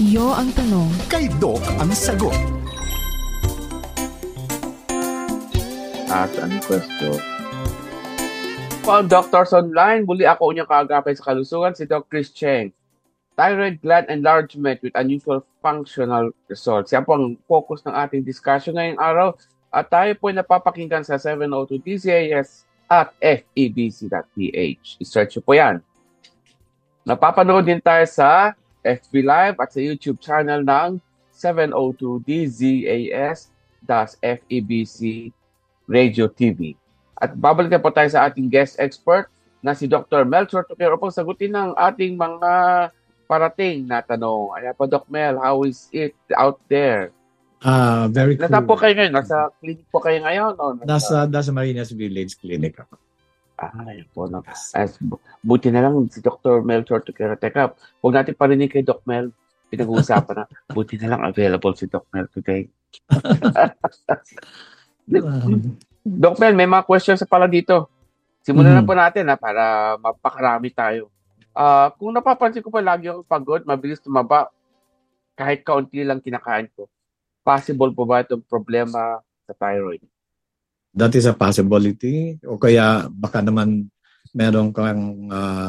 Iyo ang tanong. Kay Doc ang sagot. At anong question? Found Doctors Online, muli ako unyang kaagapay sa kalusugan, si Doc Chris Cheng. Thyroid gland enlargement with unusual functional results. Yan po ang focus ng ating discussion ngayong araw. At tayo po ay napapakinggan sa 702 DCAS at febc.ph. I-search po yan. Napapanood din tayo sa FB Live at sa YouTube channel ng 702 DZAS-FEBC Radio TV. At babalik po tayo sa ating guest expert na si Dr. Melchor Toquero upang sagutin ng ating mga parating na tanong. Ayan po, Doc Mel, how is it out there? Very cool. Nasaan po kayo ngayon? Nasa clinic po kayo ngayon? O nasa Marinas Village Clinic ako. Ayun po. No. Buti na lang si Dr. Melchor Toquero. Teka, huwag natin parinig kay Doc Mel. Pinag-uusapan na. Buti na lang available si Doc Mel today. Doc Mel, may mga questions pala dito. Simulan na po natin para mapakarami tayo. Kung napapansin ko pa lagi ako pagod, mabilis tumaba, kahit kaunti lang kinakain ko. Possible po ba itong problema sa thyroid? That is a possibility. O kaya baka naman meron kang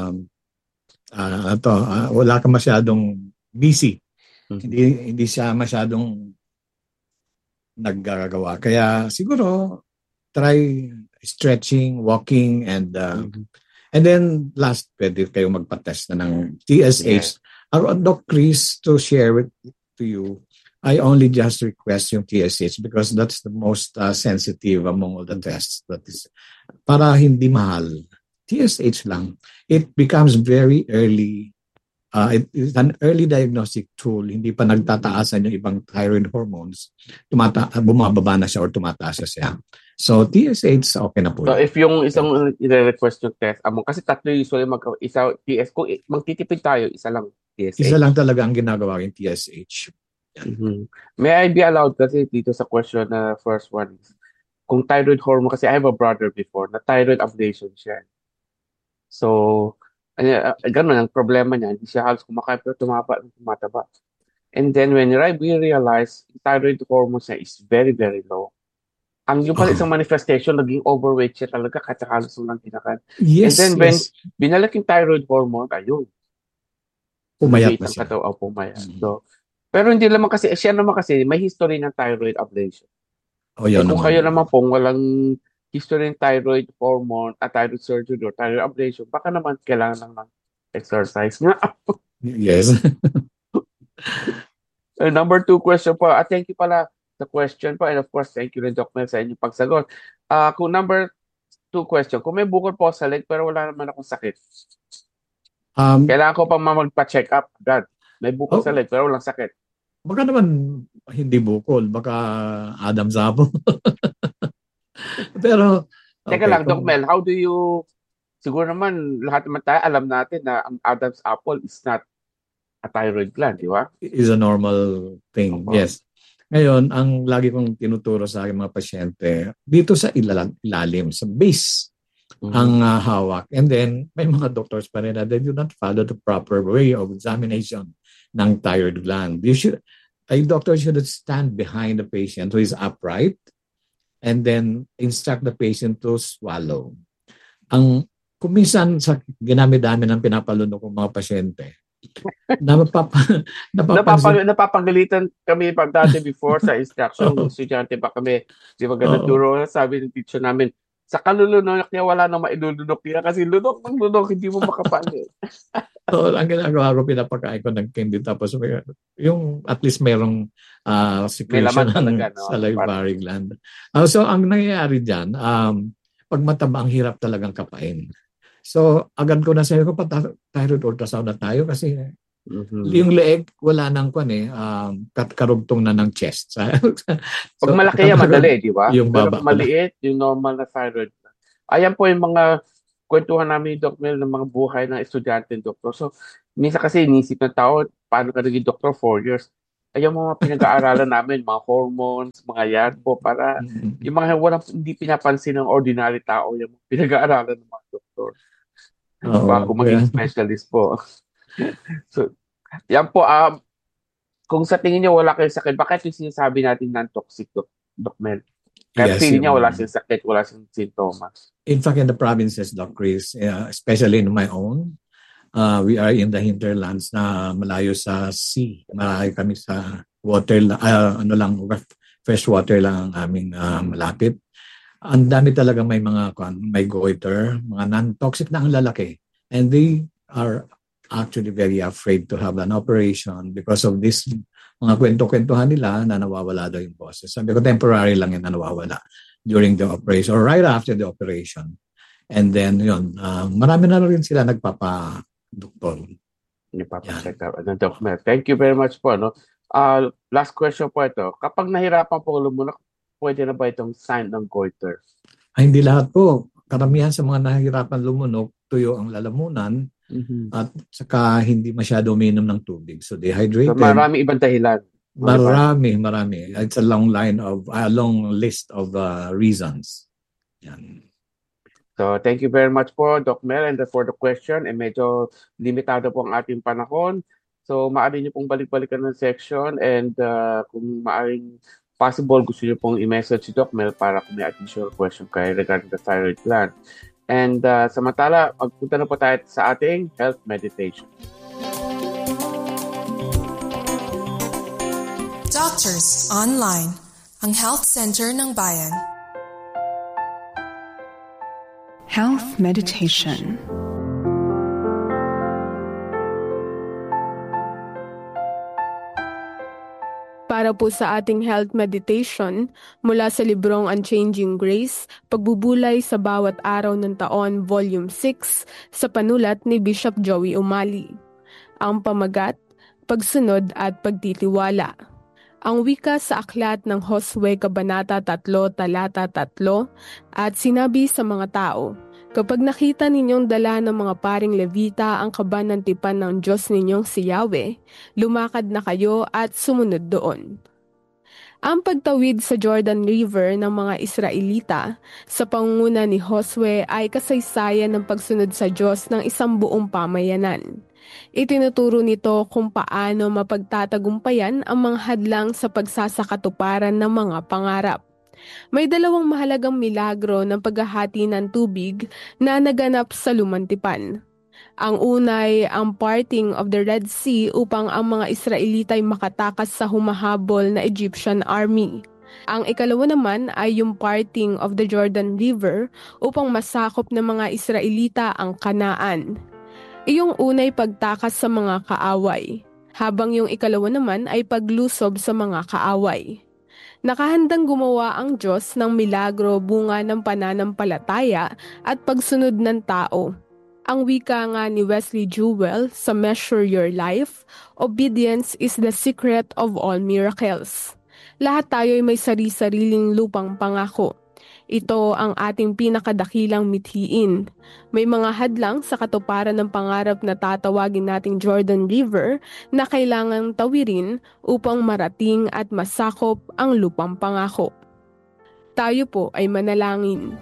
wala ka masyadong busy. Hindi siya masyadong naggagawa. Kaya siguro try stretching, walking, and then last, pwede kayo magpa-test na ng TSH. Yeah. Doc Chris, to share it to you, I only just request yung TSH because that's the most sensitive among all the tests. That is, para hindi mahal. TSH lang. It becomes very early. It is an early diagnostic tool. Hindi pa nagtataasan yung ibang thyroid hormones. Bumababa na siya or tumataas na siya. So, TSH, okay na po. So, if yung isang i-request yung test, kasi tatlo usually isa TS, kung magtitipid tayo, isa lang TSH. Isa lang talaga ang ginagawa yung TSH. May I be allowed kasi dito sa question na first one is, kung thyroid hormone, kasi I have a brother before, na thyroid ablation siya. So, ganun ang problema niya. Hindi siya halos kumakain pero tumataba. And then when we realize, thyroid hormone niya is very, very low. Ang yung pala isang manifestation, naging overweight siya talaga kahit halos lang kinakain. Yes, and then when binalik yung thyroid hormone, ayun. Pumayat na siya. Pumayat. So, pero hindi naman kasi, siya naman kasi may history ng thyroid ablation. Kung kayo naman pong walang history ng thyroid hormone at thyroid surgery or thyroid ablation, baka naman kailangan lang ng exercise nga. Yes. Number 2 question po. Thank you pala sa question po. And of course, thank you rin, Doc Mel, sa inyong pagsagot. Kung number 2 question, kung may bukol po sa leg pero wala naman akong sakit, kailangan ko pa magpa-check up agad. May bukol sa leg pero walang sakit. Baka naman hindi bukol, baka Adam's apple. Pero teka lang, Doc Mel, how do you, siguro naman lahat naman tayo alam natin na ang Adam's apple is not a thyroid gland, di ba? Is a normal thing, yes. Ngayon, ang lagi kong tinuturo sa aking mga pasyente, dito sa ilalim, sa base, ang hawak. And then, may mga doctors pa rin na they do not follow the proper way of examination ng thyroid gland. A doctor should stand behind the patient who is upright and then instruct the patient to swallow. Kung minsan sa ginamit-dami ng pinapalunok ng mga pasyente, napapagalitan kami pag dati before sa instruction, estudyante pa kami. Di ba ganun turo, sabi ng teacher namin, sa kalulunok niya, wala nang mailulunok niya kasi lunok ng lunok, hindi mo makapalit. So, ang ginagawa ko, pinapakain ko ng candy tapos yung at least merong secretion ng salivary gland. So, ang nangyayari dyan, pag mataba, ang hirap talagang kapain. So, agad ko na sabi ko, thyroid ultrasound na tayo kasi yung leeg, wala nang karugtong na ng chest. Pag malaki yan, madali, di ba? Yung baba. Pero maliit, yung normal na thyroid. Ayan po yung mga kwentuhan namin, Doc Mel, ng mga buhay ng estudyante ng doktor. So, minsan kasi inisip ng tao, paano ka naging doktor? 4 years. Ayan mga pinag-aaralan namin, mga hormones, mga yan po, para yung mga hindi pinapansin ng ordinary tao, yung pinag-aaralan ng mga doktor. Bago maging specialist po. So, yan po, kung sa tingin niyo wala kayong sakit, bakit yung sinasabi natin non-toxic, Doc Mel? Kahit Yes, feeling niya wala siyang sakit, wala siyang sintomas. In fact, in the provinces, Doc Chris, especially in my own, we are in the hinterlands na malayo sa sea. Malayo kami sa water, fresh water lang ang aming malapit. Ang dami talaga may goiter, mga non-toxic na ang lalaki. And they are actually very afraid to have an operation because of this mga kwento-kwentuhan nila na nawawala daw yung boses. Sabi ko, temporary lang yan na nawawala during the operation or right after the operation. And then, yun, marami na rin sila nagpapa-doktor. Check out. Doc Mel. Thank you very much po. No? Last question po ito. Kapag nahirapan po lumunok, pwede na ba itong sign ng goiter? Ay, hindi lahat po. Karamihan sa mga nahihirapan lumunok, tuyo ang lalamunan, at saka hindi masyado uminom ng tubig. So dehydrated. So, marami ibang dahilan. Marami. It's a long list of reasons. Yan. So thank you very much po, Doc Mel, and for the question. Medyo limitado po ang ating panahon. So maaari niyo pong balik-balikan ng section and kung maaring possible, gusto niyo pong i-message si Doc Mel para kung may additional question kayo regarding the thyroid gland. And samantala, magpunta na po tayo sa ating health meditation. Doctors Online, ang health center ng bayan. Health meditation. Para po sa ating health meditation, mula sa librong Unchanging Grace, Pagbubulay sa Bawat Araw ng Taon, Volume 6, sa panulat ni Bishop Joey Umali. Ang pamagat, Pagsunod at Pagtitiwala. Ang wika sa aklat ng Josue Kabanata 3, Talata 3, at sinabi sa mga tao, kapag nakita ninyong dala ng mga paring Levita ang kaban ng tipan ng Diyos ninyong si Yahweh, lumakad na kayo at sumunod doon. Ang pagtawid sa Jordan River ng mga Israelita sa pangunguna ni Josue ay kasaysayan ng pagsunod sa Diyos ng isang buong pamayanan. Itinuturo nito kung paano mapagtatagumpayan ang mga hadlang sa pagsasakatuparan ng mga pangarap. May dalawang mahalagang milagro ng paghahati ng tubig na naganap sa Lumantipan. Ang unay ang parting of the Red Sea upang ang mga Israelita ay makatakas sa humahabol na Egyptian army. Ang ikalawa naman ay yung parting of the Jordan River upang masakop ng mga Israelita ang Kanaan. Iyong unay pagtakas sa mga kaaway, habang yung ikalawa naman ay paglusob sa mga kaaway. Nakahandang gumawa ang Diyos ng milagro bunga ng pananampalataya at pagsunod ng tao. Ang wika nga ni Wesley Jewell sa Measure Your Life, obedience is the secret of all miracles. Lahat tayo ay may sari-sariling lupang pangako. Ito ang ating pinakadakilang mithiin. May mga hadlang sa katuparan ng pangarap na tatawagin nating Jordan River na kailangang tawirin upang marating at masakop ang lupang pangako. Tayo po ay manalangin.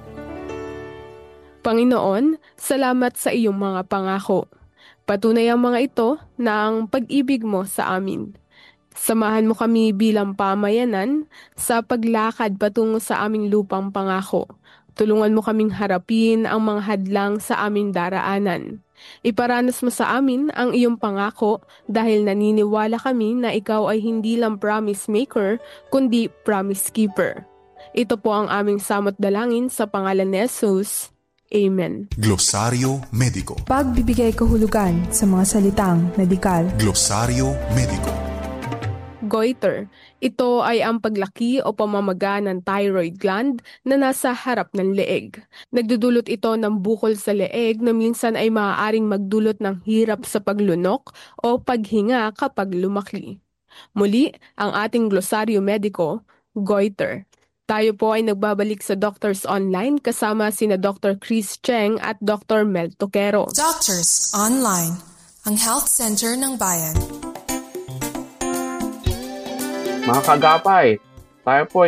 Panginoon, salamat sa iyong mga pangako. Patunay ang mga ito na ang pag-ibig mo sa amin. Samahan mo kami bilang pamayanan sa paglakad patungo sa aming lupang pangako. Tulungan mo kaming harapin ang mga hadlang sa aming daraanan. Iparanas mo sa amin ang iyong pangako dahil naniniwala kami na ikaw ay hindi lang promise maker, kundi promise keeper. Ito po ang aming samot dalangin sa pangalan ni Jesus. Amen. Glosaryo Mediko. Pagbibigay kahulugan sa mga salitang medikal. Glosaryo Mediko. Goiter. Ito ay ang paglaki o pamamaga ng thyroid gland na nasa harap ng leeg. Nagdudulot ito ng bukol sa leeg na minsan ay maaaring magdulot ng hirap sa paglunok o paghinga kapag lumaki. Muli, ang ating glosaryo mediko, goiter. Tayo po ay nagbabalik sa Doctors Online kasama sina Dr. Chris Cheng at Dr. Mel Toquero. Doctors Online, ang health center ng bayan. Mga kagapay, tayo po